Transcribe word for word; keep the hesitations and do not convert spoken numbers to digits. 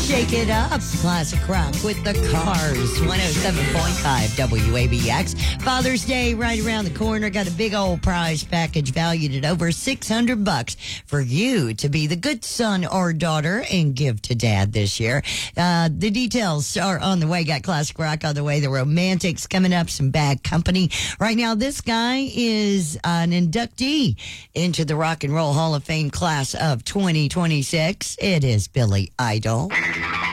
Shake it up. Classic rock with the Cars. one oh seven point five W A B X. Father's Day right around the corner. Got a big old prize package valued at over six hundred bucks for you to be the good son or daughter and give to dad this year. Uh, the details are on the way. Got classic rock on the way. The Romantics coming up. Some Bad Company. Right now, this guy is an inductee into the Rock and Roll Hall of Fame class of twenty twenty-six. It is Billy Idol.